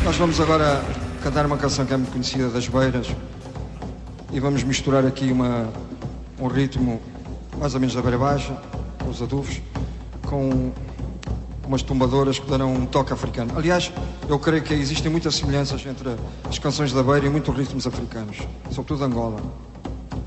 Nós vamos agora cantar uma canção que é muito conhecida, das Beiras, e vamos misturar aqui um ritmo mais ou menos da beira baixa, com os adufos, com umas tumbadoras que darão um toque africano. Aliás, eu creio que existem muitas semelhanças entre as canções da beira e muitos ritmos africanos, sobretudo Angola.